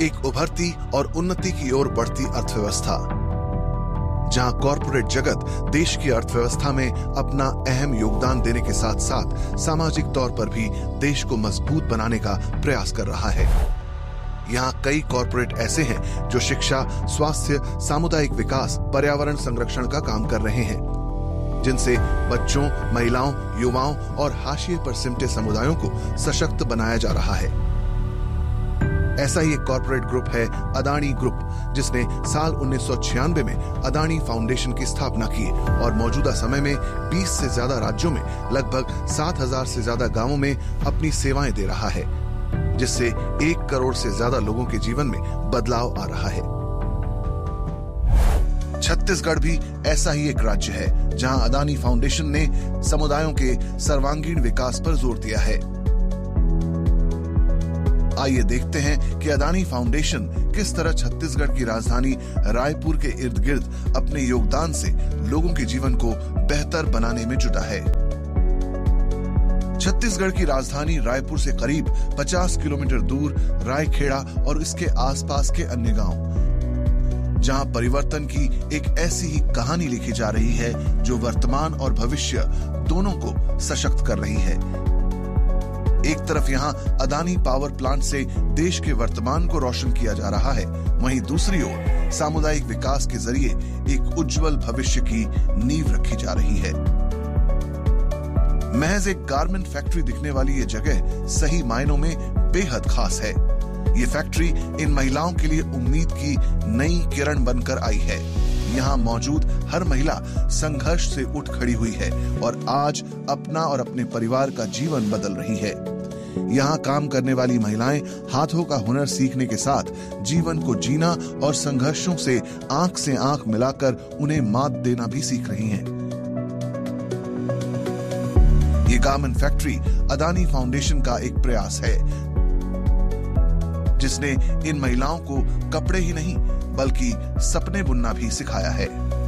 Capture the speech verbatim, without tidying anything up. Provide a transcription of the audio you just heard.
एक उभरती और उन्नति की ओर बढ़ती अर्थव्यवस्था, जहां कॉर्पोरेट जगत देश की अर्थव्यवस्था में अपना अहम योगदान देने के साथ साथ सामाजिक तौर पर भी देश को मजबूत बनाने का प्रयास कर रहा है। यहाँ कई कॉर्पोरेट ऐसे हैं जो शिक्षा, स्वास्थ्य, सामुदायिक विकास, पर्यावरण संरक्षण का काम कर रहे हैं, जिनसे बच्चों, महिलाओं, युवाओं और हाशिए पर सिमटे समुदायों को सशक्त बनाया जा रहा है। ऐसा ही एक कॉर्पोरेट ग्रुप है अदानी ग्रुप, जिसने साल उन्नीस सौ छियानवे में अदानी फाउंडेशन की स्थापना की और मौजूदा समय में बीस से ज्यादा राज्यों में लगभग सात हजार से ज्यादा गांवों में अपनी सेवाएं दे रहा है, जिससे एक करोड़ से ज्यादा लोगों के जीवन में बदलाव आ रहा है। छत्तीसगढ़ भी ऐसा ही एक राज्य है जहां अदानी फाउंडेशन ने समुदायों के सर्वांगीण विकास पर जोर दिया है। आइए देखते हैं कि अदानी फाउंडेशन किस तरह छत्तीसगढ़ की राजधानी रायपुर के इर्द गिर्द अपने योगदान से लोगों के जीवन को बेहतर बनाने में जुटा है। छत्तीसगढ़ की राजधानी रायपुर से करीब पचास किलोमीटर दूर रायखेड़ा और इसके आसपास के अन्य गांव, जहां परिवर्तन की एक ऐसी ही कहानी लिखी जा रही है जो वर्तमान और भविष्य दोनों को सशक्त कर रही है। एक तरफ यहां अदानी पावर प्लांट से देश के वर्तमान को रोशन किया जा रहा है, वहीं दूसरी ओर सामुदायिक विकास के जरिए एक उज्जवल भविष्य की नींव रखी जा रही है। महज एक गारमेंट फैक्ट्री दिखने वाली ये जगह सही मायनों में बेहद खास है। ये फैक्ट्री इन महिलाओं के लिए उम्मीद की नई किरण बनकर आई है। यहाँ मौजूद हर महिला संघर्ष से उठ खड़ी हुई है और आज अपना और अपने परिवार का जीवन बदल रही है। यहाँ काम करने वाली महिलाएं हाथों का हुनर सीखने के साथ जीवन को जीना और संघर्षों से आंख से आंख मिलाकर उन्हें मात देना भी सीख रही हैं। ये गारमेंट फैक्ट्री अदानी फाउंडेशन का एक प्रयास है, जिसने इन महिलाओं को कपड़े ही नहीं बल्कि सपने बुनना भी सिखाया है।